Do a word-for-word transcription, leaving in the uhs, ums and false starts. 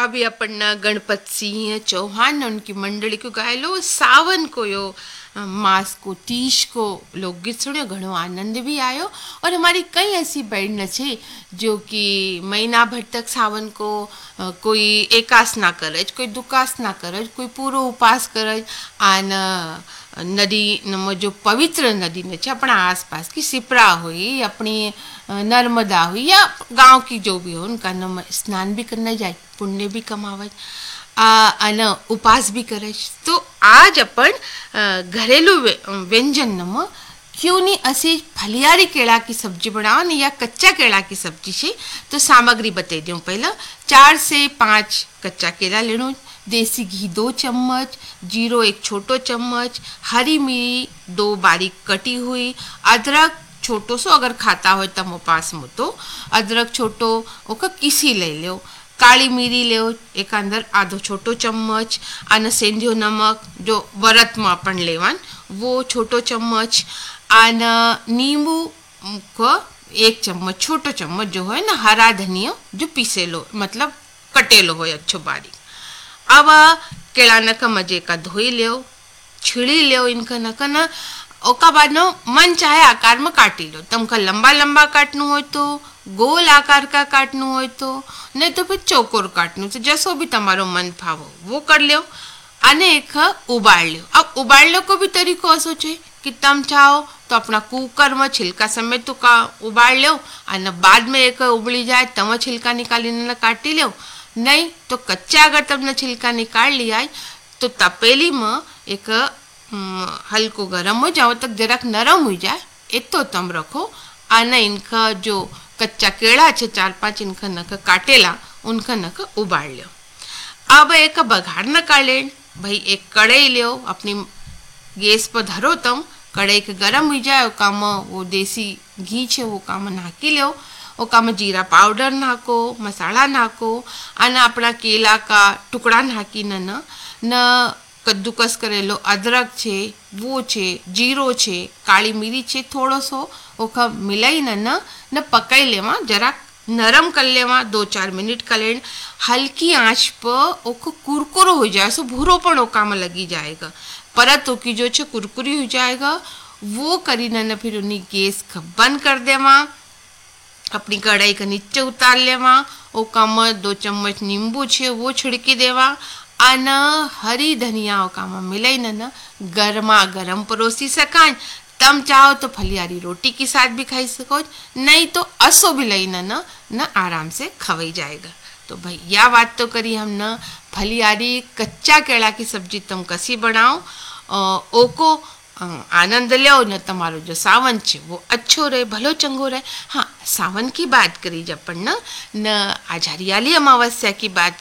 भी अपन गणपत सिंह चौहान उनकी मंडली को गायलो सावन को यो मास को तीज को लोकगीत सुनो, घणो आनंद भी आयो। और हमारी कई ऐसी बैंड छे जो कि महीना भर तक सावन को कोई एकास ना करे, कोई दुकास ना करे, कोई पूरो उपास करे। आन नदी जो पवित्र नदी ने छे अपना आसपास की सिपरा हुई, अपनी नर्मदा हुई या गांव की जो भी हो, उनका न स्नान भी करने जाए, पुण्य भी कमावे, अन उपास भी करे। तो आज अपन घरेलू व्यंजन में क्यों नहीं असी फलियारी केला की सब्जी बनाओ या कच्चा केला की सब्जी से। तो सामग्री बता दूं, पहला चार से पाँच कच्चा केला लेनो, देसी घी दो चम्मच, जीरो एक छोटो चम्मच, हरी मिर्ची दो बारीक कटी हुई, अदरक छोटो सो अगर खाता हो तब उपास में तो अदरक छोटो ओका किसी ले लो, काली मिरी ले एक अंदर आधो छोटो चम्मच, आने सेंधियो नमक जो व्रत में अपन लेवान वो छोटो चम्मच, आना नींबू को एक चम्मच छोटो चम्मच जो है ना, हरा धनिया जो पीसेलो मतलब कटेलो हो अच्छो बारीक। अब केला नका मजे का धोई लो, छिड़ी लो इनका नका ना, ओका बाद नो मन चाहे आकार में काटी लो। तुमका लंबा लंबा काटनु हो तो, गोल आकार का काटनु हो तो, नहीं तो फिर चौकोर काटनु, तो जैसो भी तुम्हारो मन भावो वो कर लो। आने एक उबाल लो। अब उबालने को भी तरीको ऐसो छे कि तुम चाहो तो अपना कुकर में छिलका समेत तो का उबाल लो, और बाद में एक उबली जाए तब छिलका निकाली ने काटी लो। नहीं तो कच्चा अगर तुमने छिलका निकाल लिया तो तपेली में एक हल्को गरम हो जाओ तक जरा नरम हो जाए इतो तुम रखो। आना इनका जो कच्चा केड़ा छे चार पांच इनका नक काटेला उनका नक उबाल लो। अब एक बघार निकाले भाई, एक कढ़ाई लो, अपनी गैस पर धरो, तुम कढ़ाई के गरम हो जाए काम वो देसी घी छे वो काम नाखी लो, ओका में जीरा पाउडर नाखो, मसाला नाखो, आना अपना केला का टुकड़ा नाखी न न कद्दूकस करेलो अदरक छे वो छे, जीरो छे, काली मिरी छे थोड़ो सो, ओका मिलाई न न न पकाई लेवा, जरा नरम कर लेवा, दो चार मिनट कर ले, हल्की आंच पर ओको कुरकुरो हो जाए सो भूरो पण ओका में लगी जाएगा, परत ओकी जो छे कुरकुरी हो जाएगा। वो करी न फिर उन्हीं गैस का बंद कर देवा, अपनी कढ़ाई का नीचे उतार लेवा, ओका में दो चम्मच नींबू छे वो छिड़की देवा, आना हरी धनिया ओका में मिलाई न गरमा गरम परोसी सकाय। तम चाहो तो फलियारी रोटी के साथ भी खाई सको, नहीं तो असो भी लई न न आराम से खवाई जाएगा। तो भाई यह बात तो करी हम न फलियारी कच्चा केला की सब्जी तुम कसी बनाओ, ओको आनंद लो न, तुम्हारो जो सावन छे वो अच्छो रहे, भलो चंगो रहे। हाँ, सावन की बात करी जब अपन न न आज हरियाली अमावस्या की बात